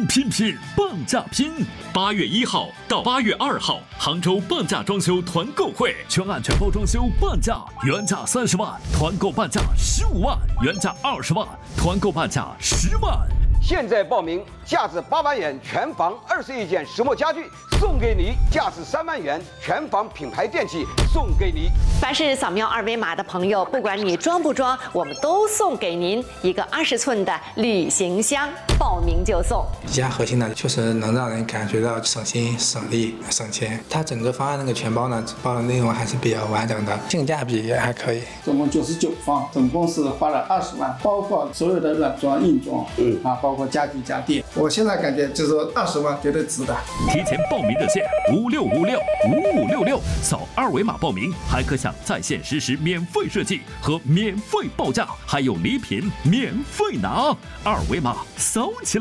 拼拼半价拼！8月1号到8月2号，杭州半价装修团购会，全案全包装修半价，原价30万，团购半价15万，原价20万，团购半价10万。 现在报名，价值8万元全房21件石墨家具送给你，价值3万元全房品牌电器送给你。 凡是扫描2维码的朋友，不管你装不装，我们都送给您一个20寸的旅行箱，报名就送。 宜家核心呢，确实能让人感觉到省心、省力、省钱。它整个方案那个全包呢，包的内容还是比较完整的，性价比也还可以。 总共99方，总共是花了20万，包括所有的软装、硬装，包括家具家电。我现在感觉就是说20万绝对值的。 提前报名热线56565566，扫2维码报名，还可享在线实时免费设计和免费报价，还有礼品免费拿。2维码扫起来。